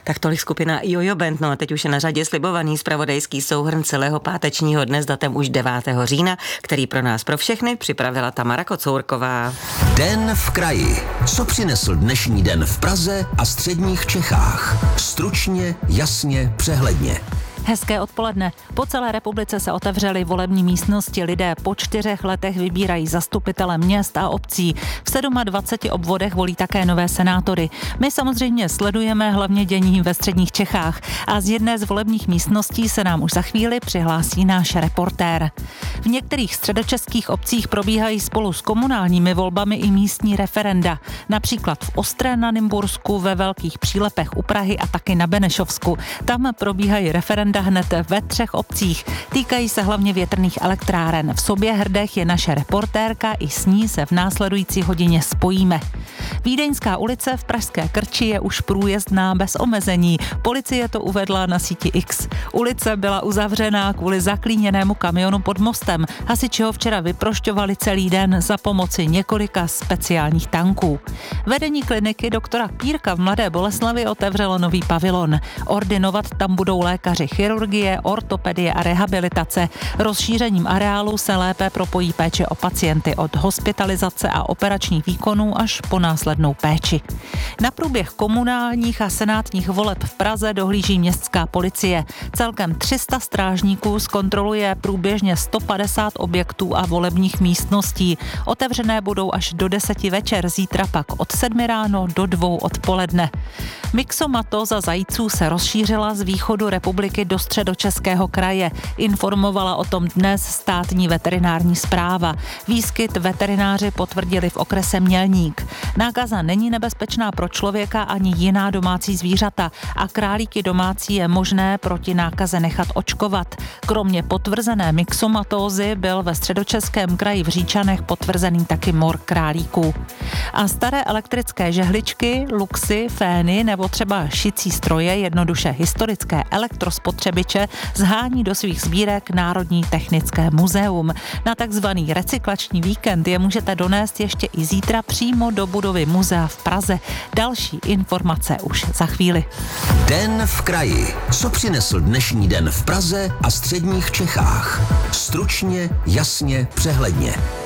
Tak tolik skupina Jojo Band, no a teď už je na řadě slibovaný zpravodajský souhrn celého pátečního dne s datem už 9. října, který pro nás pro všechny připravila Tamara Kocourková. Den v kraji. Co přinesl dnešní den v Praze a středních Čechách? Stručně, jasně, přehledně. Hezké odpoledne. Po celé republice se otevřely volební místnosti. Lidé po 4 letech vybírají zastupitele měst a obcí. V 27 obvodech volí také nové senátory. My samozřejmě sledujeme hlavně dění ve středních Čechách a z jedné z volebních místností se nám už za chvíli přihlásí náš reportér. V některých středočeských obcích probíhají spolu s komunálními volbami i místní referenda. Například v Ostré na Nymbursku, ve Velkých Přílepech u Prahy a taky na Benešovsku. Tam probíhají referenda hned ve 3 obcích. Týkají se hlavně větrných elektráren. V Soběhrdech je naše reportérka, i s ní se v následující hodině spojíme. Vídeňská ulice v pražské Krči je už průjezdná bez omezení. Policie to uvedla na síti X. Ulice byla uzavřená kvůli zaklíněnému kamionu pod mostem. Hasiči ho včera vyprošťovali celý den za pomoci několika speciálních tanků. Vedení kliniky doktora Pírka v Mladé Boleslavi otevřelo nový pavilon. Ordinovat tam budou lékaři chirurgie, ortopedie a rehabilitace. Rozšířením areálu se lépe propojí péče o pacienty od hospitalizace a operačních výkonů až po následnou péči. Na průběh komunálních a senátních voleb v Praze dohlíží městská policie. Celkem 300 strážníků zkontroluje průběžně 150 objektů a volebních místností. Otevřené budou až do 10 večer, zítra pak od 7 ráno do 2 odpoledne. Myxomatoza zajíců se rozšířila z východu republiky do Středočeského kraje. Informovala o tom dnes státní veterinární správa. Výskyt veterináři potvrdili v okrese Mělník. Nákaza není nebezpečná pro člověka ani jiná domácí zvířata a králíky domácí je možné proti nákaze nechat očkovat. Kromě potvrzené myxomatózy byl ve Středočeském kraji v Říčanech potvrzený taky mor králíků. A staré elektrické žehličky, luxy, fény nebo třeba šicí stroje, jednoduše historické elektrospotřebiče, zhání do svých sbírek Národní technické muzeum. Na takzvaný recyklační víkend je můžete donést ještě i zítra přímo do budovy muzea v Praze. Další informace už za chvíli. Den v kraji. Co přinesl dnešní den v Praze a středních Čechách? Stručně, jasně, přehledně.